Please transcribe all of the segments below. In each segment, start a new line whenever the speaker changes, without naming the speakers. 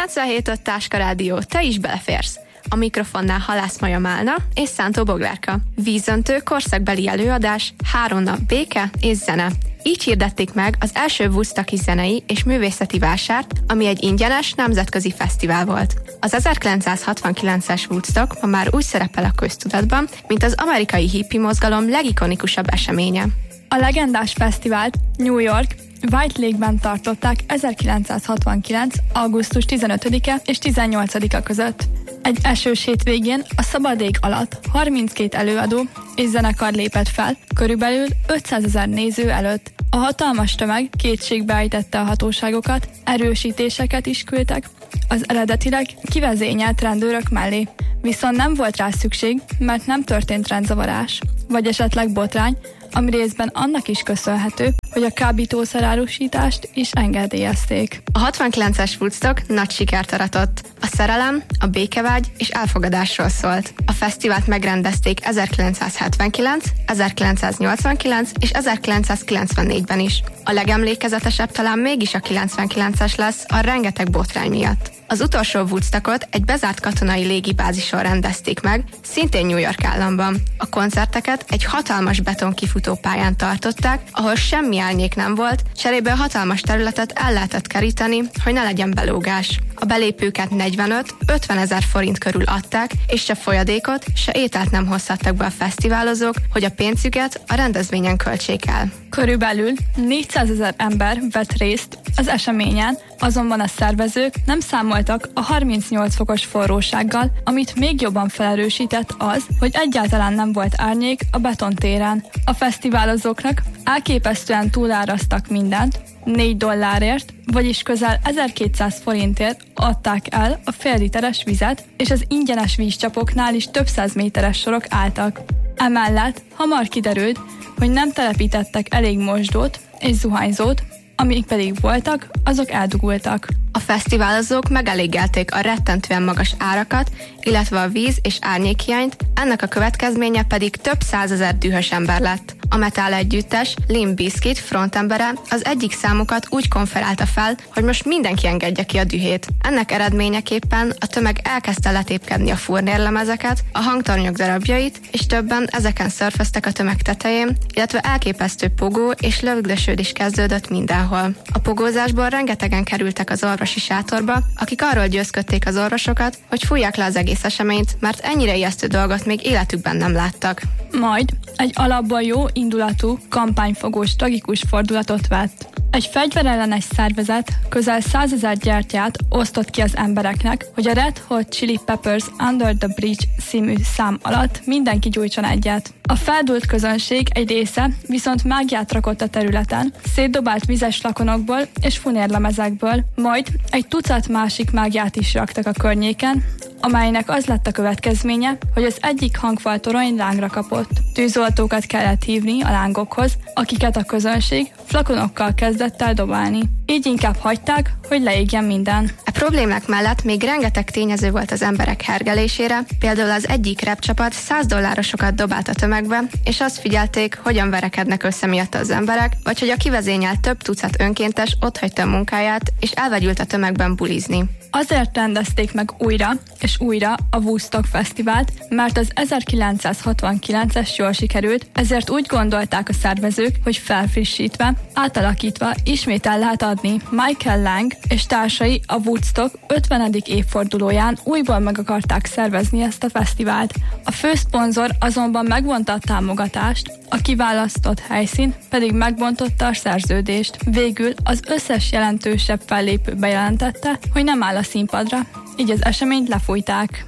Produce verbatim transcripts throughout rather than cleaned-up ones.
kilencvenhét öt Táska Rádió, te is beleférsz. A mikrofonnál Halász Maja Málna és Szántó Boglárka. Vízöntő korszakbeli előadás, három nap béke és zene. Így hirdették meg az első Woodstocki zenei és művészeti vásárt, ami egy ingyenes nemzetközi fesztivál volt. Az ezerkilencszázhatvankilences Woodstock ma már úgy szerepel a köztudatban, mint az amerikai hippi mozgalom legikonikusabb eseménye.
A legendás fesztivált New York White Lake-ben tartották ezerkilencszázhatvankilenc. augusztus tizenötödike és tizennyolcadika között. Egy esős hétvégén a szabad ég alatt harminckét előadó és zenekar lépett fel, körülbelül ötszázezer néző előtt. A hatalmas tömeg kétségbe ejtette a hatóságokat, erősítéseket is küldtek az eredetileg kivezényelt rendőrök mellé. Viszont nem volt rá szükség, mert nem történt rendzavarás, vagy esetleg botrány, ami részben annak is köszönhető, hogy a kábítószerárusítást is engedélyezték.
A hatvankilences Woodstock nagy sikert aratott. A szerelem, a békevágy és elfogadásról szólt. A fesztivált megrendezték ezerkilencszázhetvenkilenc, ezerkilencszáznyolcvankilenc és ezerkilencszázkilencvennégyben is. A legemlékezetesebb talán mégis a kilencvenkilences lesz a rengeteg botrány miatt. Az utolsó Woodstockot egy bezárt katonai légibázison rendezték meg, szintén New York államban. A koncerteket egy hatalmas betonkifutó pályán tartották, ahol semmi árnyék nem volt, cserébe a hatalmas területet el lehetett keríteni, hogy ne legyen belógás. A belépőket negyvenöt-ötven ezer forint körül adták, és se folyadékot, se ételt nem hozhattak be a fesztiválozók, hogy a pénzüket a rendezvényen költsék el.
Körülbelül négyszázezer ember vett részt az eseményen, azonban a szervezők nem számoltak a harmincnyolc fokos forrósággal, amit még jobban felerősített az, hogy egyáltalán nem volt árnyék a betontéren. A fesztiválozóknak elképesztően túláraztak mindent, négy dollárért, vagyis közel ezerkétszáz forintért adták el a fél literes vizet, és az ingyenes vízcsapoknál is több száz méteres sorok álltak. Emellett hamar kiderült, hogy nem telepítettek elég mosdót és zuhanyzót, amik pedig voltak, azok eldugultak.
A fesztiválozók megelégelték a rettentően magas árakat, illetve a víz- és árnyékhiányt, ennek a következménye pedig több százezer dühös ember lett. A metal együttes Limp Bizkit frontembere az egyik számukat úgy konferálta fel, hogy most mindenki engedje ki a dühét. Ennek eredményeképpen a tömeg elkezdte letépkedni a furnérlemezeket, a hangtornyok darabjait, és többen ezeken szörföztek a tömeg tetején, illetve elképesztő pogó és lövöldösődés kezdődött mindenhol. A pogózásból rengetegen kerültek az orvosi sátorba, akik arról győzködték az orvosokat, hogy fújják le az egész eseményt, mert ennyire ijesztő dolgot még életükben nem láttak.
Majd egy alapból jó indulatú, kampányfogós tragikus fordulatot vett. Egy fegyverellenes szervezet közel százezer gyertyát osztott ki az embereknek, hogy a Red Hot Chili Peppers Under the Bridge című szám alatt mindenki gyújtson egyet. A feldúlt közönség egy része viszont mágiát rakott a területen, szétdobált vizes lakonokból és funérlemezekből, majd egy tucat másik mágiát is raktak a környéken, amelynek az lett a következménye, hogy az egyik hangfal torony lángra kapott. Tűzoltókat kellett hívni a lángokhoz, akiket a közönség flakonokkal kezdett el dobálni. Így inkább hagyták, hogy leégjen minden.
A problémák mellett még rengeteg tényező volt az emberek hergelésére, például az egyik rap csapat száz dollárosokat dobált a tömegbe, és azt figyelték, hogyan verekednek össze miatt az emberek, vagy hogy a kivezényelt több tucat önkéntes otthagyta a munkáját, és elvegyült a tömegben bulizni.
Azért rendezték meg újra és újra a Woodstock Fesztivált, mert az ezerkilencszázhatvankilences jól sikerült, ezért úgy gondolták a szervezők, hogy felfrissítve, átalakítva ismét el lehet adni. Michael Lang és társai a Woodstock ötvenedik évfordulóján újból meg akarták szervezni ezt a fesztivált. A főszponzor azonban megvonta a támogatást, a kiválasztott helyszín pedig megbontotta a szerződést. Végül az összes jelentősebb fellépő bejelentette, hogy nem áll a színpadra, így az eseményt lefújták.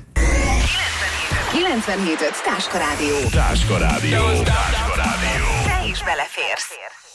kilencvenhét öt Táska Rádió.
Táska Rádió. Táska Rádió.
Te is beleférsz.